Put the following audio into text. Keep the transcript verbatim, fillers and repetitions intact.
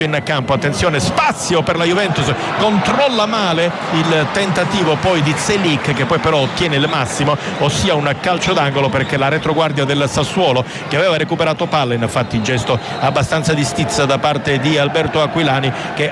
in campo. Attenzione, spazio per la Juventus, controlla male il tentativo poi di Zelik, che poi però ottiene il massimo, ossia un calcio d'angolo, perché la retroguardia del Sassuolo, che aveva recuperato palla, infatti gesto abbastanza di stizza da parte di Alberto Aquilani, che